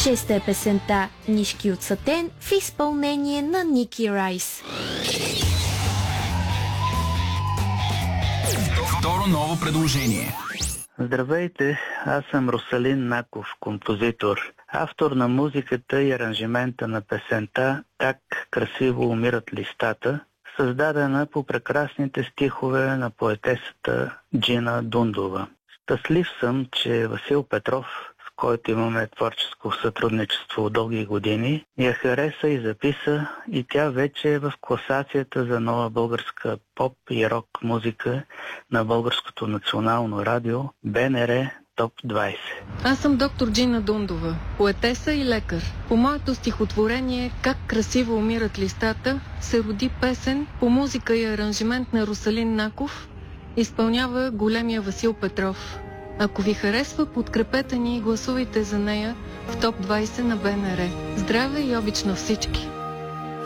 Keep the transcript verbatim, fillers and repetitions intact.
Шеста е песента "Нишки от сатен" в изпълнение на Ники Райс. Второ ново предложение. Здравейте, аз съм Русалин Наков, композитор, автор на музиката и аранжимента на песента "Как красиво умират листата", създадена по прекрасните стихове на поетесата Джина Дундова. Щастлив съм, че Васил Петров, с който имаме творческо сътрудничество от дълги години, я хареса и записа, и тя вече е в класацията за нова българска поп и рок музика на Българското национално радио Б Н Р Топ двайсет. Аз съм доктор Джина Дундова, поетеса и лекар. По моето стихотворение "Как красиво умират листата" се роди песен по музика и аранжимент на Русалин Наков, изпълнява големия Васил Петров. Ако ви харесва, подкрепете ни и гласувайте за нея в Топ двайсет на Б Н Р. Здраве и обич на всички!